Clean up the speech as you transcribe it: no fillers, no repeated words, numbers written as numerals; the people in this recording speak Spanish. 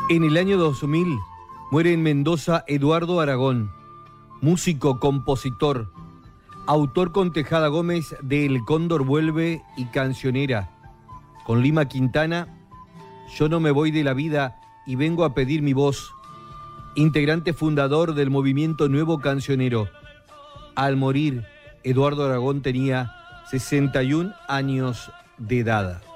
En el año 2000 muere en Mendoza Eduardo Aragón, músico, compositor, autor con Tejada Gómez de El Cóndor Vuelve y Cancionera, con Lima Quintana, Yo no me voy de la vida y vengo a pedir mi voz, integrante fundador del movimiento Nuevo Cancionero. Al morir, Eduardo Aragón tenía 61 años de edad.